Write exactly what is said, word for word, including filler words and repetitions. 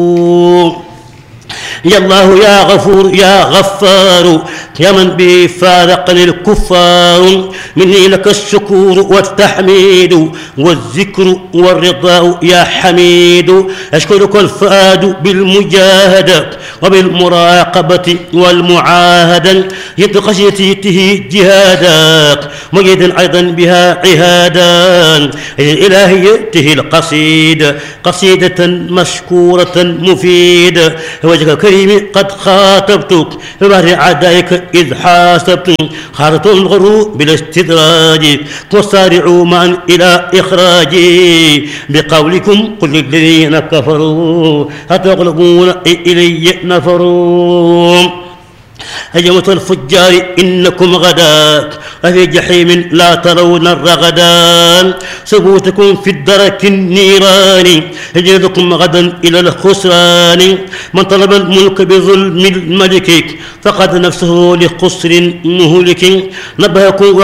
يا الله يا غفور يا غفار يا من به فارقني الكفار، مني لك الشكور والتحميد والذكر والرضا يا حميد. أشكرك الفؤاد بالمجاهدة وبالمراقبة والمعاهدة، يد خشيته جهادا مجيدا أيضا بها عهادا. إلهيته القصيدة قصيدة مشكورة مفيدة، وجهك كريم قد خاطبتك ببعض أعدائك إذ حاسبتك، خارط الغروب بالاستدراج وسارعوا معا إلى إخراجي بقولكم قل للذين كفروا أتغلبون إلي نفروا. هجمة الفجار إنكم غدا وفي جحيم لا ترون الرغدا، ثبوتكم في الدرك النيران يجلدكم غدا إلى الخسران. من طلب الملك بظلم الملك فقد نفسه لخسر مهلك، نبهكم